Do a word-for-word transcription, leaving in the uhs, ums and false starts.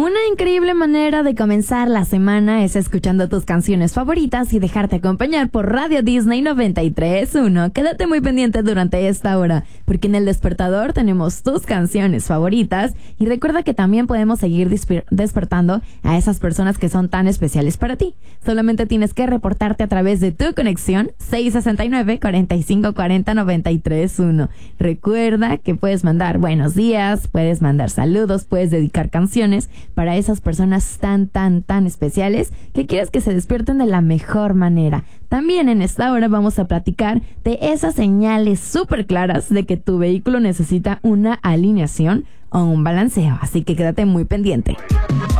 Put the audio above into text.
Una increíble manera de comenzar la semana es escuchando tus canciones favoritas y dejarte acompañar por Radio Disney noventa y tres punto uno. Quédate muy pendiente durante esta hora, porque en El Despertador tenemos tus canciones favoritas y recuerda que también podemos seguir disper- despertando a esas personas que son tan especiales para ti. Solamente tienes que reportarte a través de tu conexión seis sesenta y nueve, cuarenta y cinco cuarenta, noventa y tres punto uno. Recuerda que puedes mandar buenos días, puedes mandar saludos, puedes dedicar canciones para esas personas tan, tan, tan especiales que quieres que se despierten de la mejor manera. También en esta hora vamos a platicar de esas señales súper claras de que tu vehículo necesita una alineación o un balanceo, así que quédate muy pendiente.